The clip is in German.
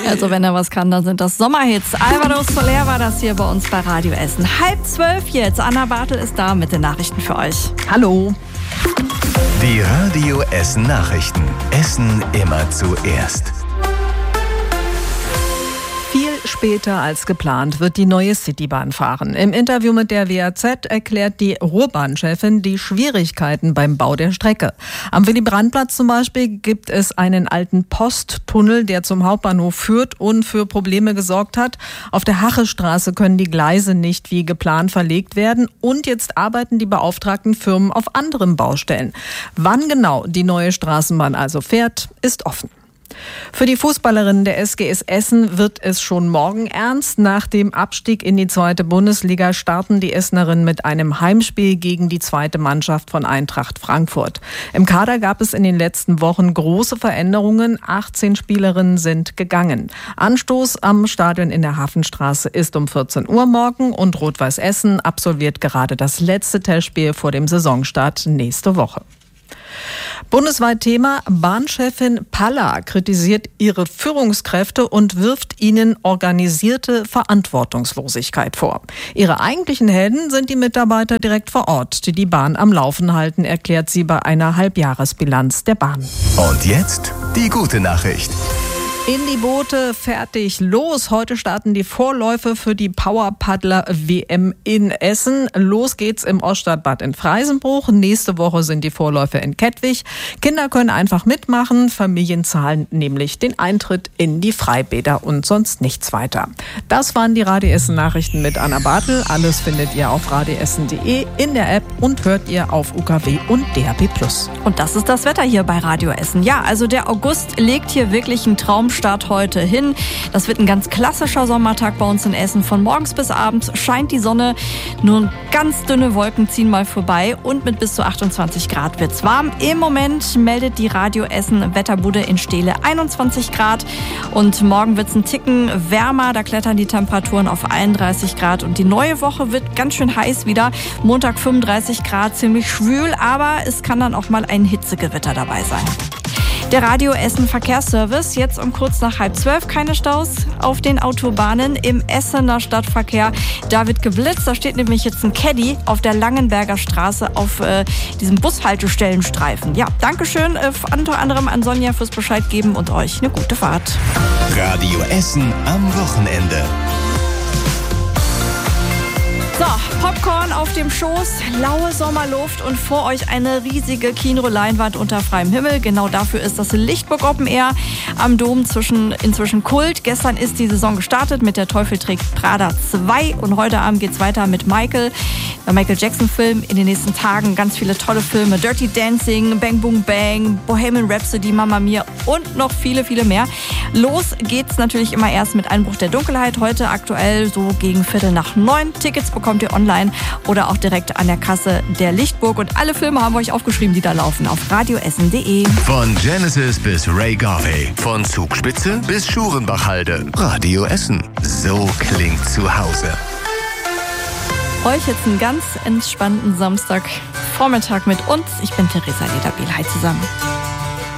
Also wenn er was kann, dann sind das Sommerhits. Alvaro Soler war das hier bei uns bei Radio Essen. 11:30 jetzt. Anna Bartel ist da mit den Nachrichten für euch. Hallo. Die Radio Essen Nachrichten. Essen immer zuerst. Viel später als geplant wird die neue Citybahn fahren. Im Interview mit der WAZ erklärt die Ruhrbahnchefin die Schwierigkeiten beim Bau der Strecke. Am Willy-Brandt-Platz zum Beispiel gibt es einen alten Posttunnel, der zum Hauptbahnhof führt und für Probleme gesorgt hat. Auf der Hachestraße können die Gleise nicht wie geplant verlegt werden und jetzt arbeiten die beauftragten Firmen auf anderen Baustellen. Wann genau die neue Straßenbahn also fährt, ist offen. Für die Fußballerinnen der SGS Essen wird es schon morgen ernst. Nach dem Abstieg in die 2. Bundesliga starten die Essenerinnen mit einem Heimspiel gegen die 2. Mannschaft von Eintracht Frankfurt. Im Kader gab es in den letzten Wochen große Veränderungen. 18 Spielerinnen sind gegangen. Anstoß am Stadion in der Hafenstraße ist um 14 Uhr morgen und Rot-Weiß Essen absolviert gerade das letzte Testspiel vor dem Saisonstart nächste Woche. Bundesweit Thema: Bahnchefin Palla kritisiert ihre Führungskräfte und wirft ihnen organisierte Verantwortungslosigkeit vor. Ihre eigentlichen Helden sind die Mitarbeiter direkt vor Ort, die die Bahn am Laufen halten, erklärt sie bei einer Halbjahresbilanz der Bahn. Und jetzt die gute Nachricht. In die Boote, fertig, los. Heute starten die Vorläufe für die Powerpaddler-WM in Essen. Los geht's im Oststadtbad in Freisenbruch. Nächste Woche sind die Vorläufe in Kettwig. Kinder können einfach mitmachen. Familien zahlen nämlich den Eintritt in die Freibäder und sonst nichts weiter. Das waren die Radio Essen Nachrichten mit Anna Bartel. Alles findet ihr auf radioessen.de, in der App und hört ihr auf UKW und DAB+. Und das ist das Wetter hier bei Radio Essen. Ja, also der August legt hier wirklich einen Traumstart heute hin. Das wird ein ganz klassischer Sommertag bei uns in Essen. Von morgens bis abends scheint die Sonne. Nur ganz dünne Wolken ziehen mal vorbei und mit bis zu 28 Grad wird's warm. Im Moment meldet die Radio Essen Wetterbude in Steele 21 Grad und morgen wird's ein Ticken wärmer. Da klettern die Temperaturen auf 31 Grad und die neue Woche wird ganz schön heiß wieder. Montag 35 Grad, ziemlich schwül, aber es kann dann auch mal ein Hitzegewitter dabei sein. Der Radio Essen Verkehrsservice, jetzt um kurz nach 11:30, keine Staus auf den Autobahnen im Essener Stadtverkehr. Da wird geblitzt, da steht nämlich jetzt ein Caddy auf der Langenberger Straße auf diesem Bushaltestellenstreifen. Ja, Dankeschön unter anderem an Sonja fürs Bescheid geben und euch eine gute Fahrt. Radio Essen am Wochenende. So, Popcorn auf dem Schoß, laue Sommerluft und vor euch eine riesige Kinoleinwand unter freiem Himmel. Genau dafür ist das Lichtburg Open Air am Dom inzwischen Kult. Gestern ist die Saison gestartet mit Der Teufel trägt Prada 2 und heute Abend geht's weiter mit Michael. Der Michael Jackson Film in den nächsten Tagen. Ganz viele tolle Filme. Dirty Dancing, Bang Boom Bang, Bohemian Rhapsody, Mamma Mia und noch viele, viele mehr. Los geht's natürlich immer erst mit Einbruch der Dunkelheit. Heute aktuell so gegen 8:45. Tickets bekommt ihr online oder auch direkt an der Kasse der Lichtburg. Und alle Filme haben wir euch aufgeschrieben, die da laufen, auf radioessen.de. Von Genesis bis Ray Garvey, von Zugspitze bis Schurenbachhalde. Radio Essen, so klingt zu Hause. Euch jetzt einen ganz entspannten Samstagvormittag mit uns. Ich bin Theresa Lederbiel. Hi zusammen.